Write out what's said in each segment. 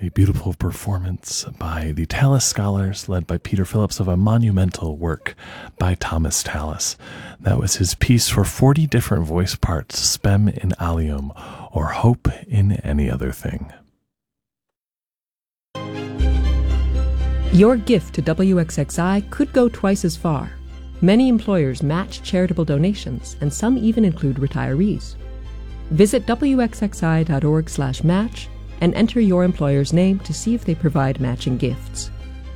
A beautiful performance by the Tallis Scholars, led by Peter Phillips, of a monumental work by Thomas Tallis. That was his piece for 40 different voice parts, Spem in Alium, or Hope in Any Other Thing. Your gift to WXXI could go twice as far. Many employers match charitable donations, and some even include retirees. Visit wxxi.org/match and enter your employer's name to see if they provide matching gifts.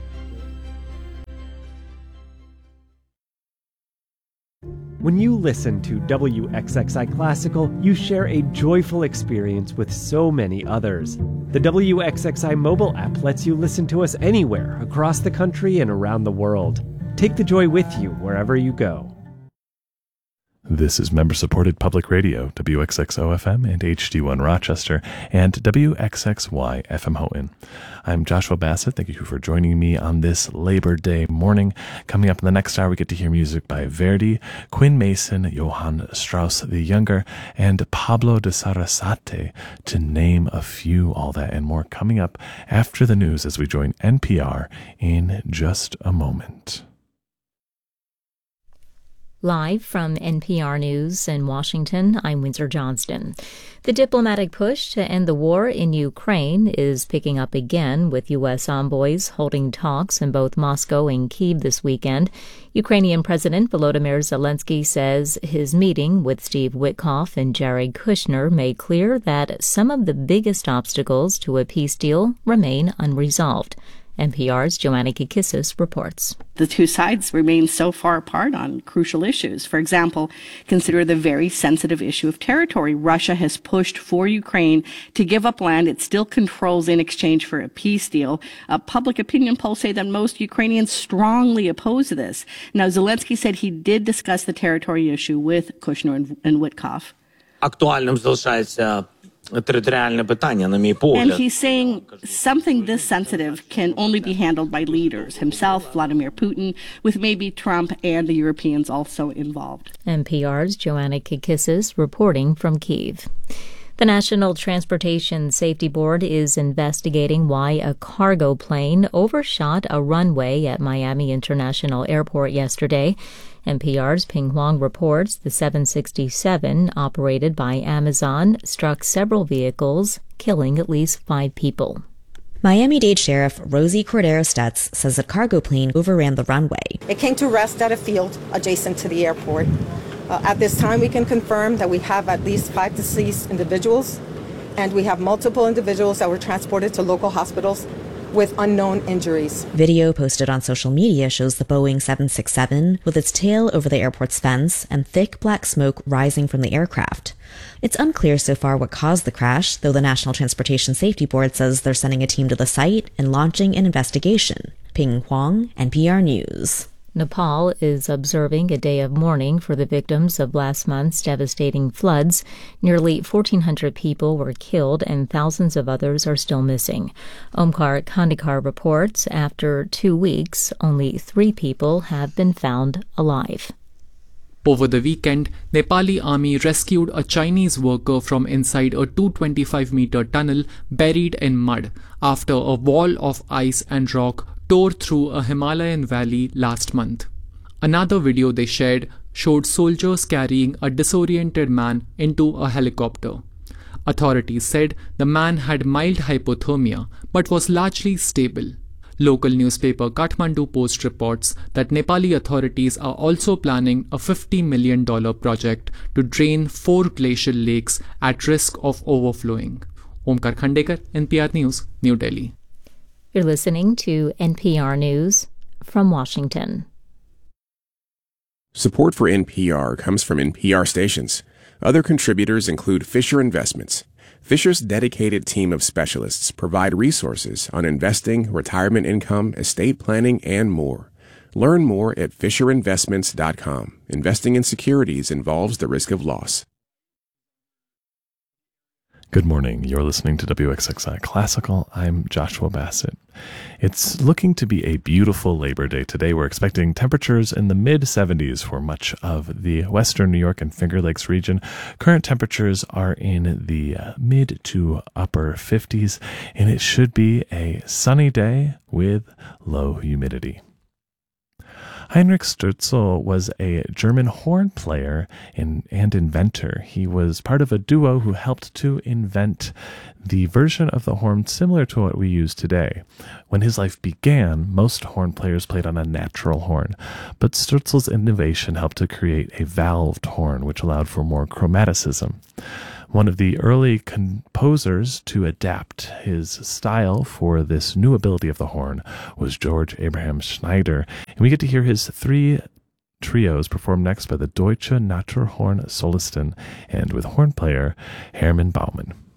When you listen to WXXI Classical, you share a joyful experience with so many others. The WXXI mobile app lets you listen to us anywhere across the country and around the world. Take the joy with you wherever you go. This is member-supported public radio, WXXO-FM and HD1 Rochester, and WXXY-FM Houghton. I'm Joshua Bassett. Thank you for joining me on this Labor Day morning. Coming up in the next hour, we get to hear music by Verdi, Quinn Mason, Johann Strauss the Younger, and Pablo de Sarasate, to name a few. All that and more coming up after the news as we join NPR in just a moment. Live from NPR News in Washington, I'm Windsor Johnston. The diplomatic push to end the war in Ukraine is picking up again, with U.S. envoys holding talks in both Moscow and Kyiv this weekend. Ukrainian President Volodymyr Zelensky says his meeting with Steve Witkoff and Jared Kushner made clear that some of the biggest obstacles to a peace deal remain unresolved. NPR's Joanna Kikissis reports. The two sides remain so far apart on crucial issues. For example, consider the very sensitive issue of territory. Russia has pushed for Ukraine to give up land it still controls in exchange for a peace deal. Public opinion polls say that most Ukrainians strongly oppose this. Now, Zelensky said he did discuss the territory issue with Kushner and Witkoff. Актуальним залишається територіальне питання, на мій погляд. And he's saying something this sensitive can only be handled by leaders, himself, Vladimir Putin, with maybe Trump and the Europeans also involved. NPR's Joanna Kikissis reporting from Kyiv. The National Transportation Safety Board is investigating why a cargo plane overshot a runway at Miami International Airport yesterday. NPR's Ping Huang reports the 767, operated by Amazon, struck several vehicles, killing at least 5 people. Miami-Dade Sheriff Rosie Cordero-Stutz says a cargo plane overran the runway. It came to rest at a field adjacent to the airport. At this time, we can confirm that we have at least 5 deceased individuals, and we have multiple individuals that were transported to local hospitals with unknown injuries. Video posted on social media shows the Boeing 767 with its tail over the airport's fence and thick black smoke rising from the aircraft. It's unclear so far what caused the crash, though the National Transportation Safety Board says they're sending a team to the site and launching an investigation. Ping Huang, NPR News. Nepal is observing a day of mourning for the victims of last month's devastating floods. Nearly 1,400 people were killed and thousands of others are still missing. Omkar Khandikar reports after 2 weeks, only 3 people have been found alive. Over the weekend, Nepali army rescued a Chinese worker from inside a 225-meter tunnel buried in mud after a wall of ice and rock tore through a Himalayan valley last month. Another video they shared showed soldiers carrying a disoriented man into a helicopter. Authorities said the man had mild hypothermia but was largely stable. Local newspaper Kathmandu Post reports that Nepali authorities are also planning a $50 million project to drain 4 glacial lakes at risk of overflowing. Omkar Khandekar, NPR News, New Delhi. You're listening to NPR News from Washington. Support for NPR comes from NPR stations. Other contributors include Fisher Investments. Fisher's dedicated team of specialists provide resources on investing, retirement income, estate planning, and more. Learn more at FisherInvestments.com. Investing in securities involves the risk of loss. Good morning. You're listening to WXXI Classical. I'm Joshua Bassett. It's looking to be a beautiful Labor Day today. We're expecting temperatures in the mid-70s for much of the western New York and Finger Lakes region. Current temperatures are in the mid to upper 50s, and it should be a sunny day with low humidity. Heinrich Stürzel was a German horn player and inventor. He was part of a duo who helped to invent the version of the horn similar to what we use today. When his life began, most horn players played on a natural horn, but Stürzel's innovation helped to create a valved horn, which allowed for more chromaticism. One of the early composers to adapt his style for this new ability of the horn was George Abraham Schneider, and we get to hear his 3 trios performed next by the Deutsche Naturhorn Solisten and with horn player Hermann Baumann.